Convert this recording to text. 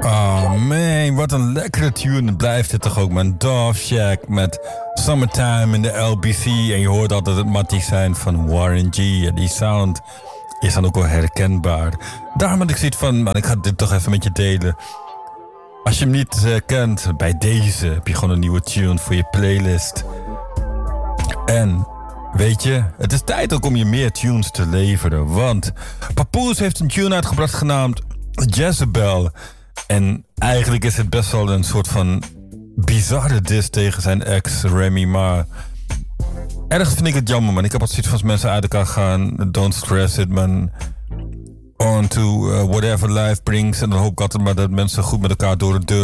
Oh man, wat een lekkere tune blijft het toch ook, man. Dove Shack met Summertime in de LBC. En je hoort altijd het matties zijn van Warren G. En die sound is dan ook wel herkenbaar. Daarom had ik zoiets van, man, ik ga dit toch even met je delen. Als je hem niet kent, bij deze heb je gewoon een nieuwe tune voor je playlist. En weet je, het is tijd ook om je meer tunes te leveren. Want Papoose heeft een tune uitgebracht genaamd Jezebel. En eigenlijk is het best wel een soort van bizarre diss tegen zijn ex Remy Ma. Ergens vind ik het jammer, man. Ik heb altijd zoiets van als mensen uit elkaar gaan. Don't stress it, man. On to whatever life brings. En dan hoop ik altijd maar dat mensen goed met elkaar door de deur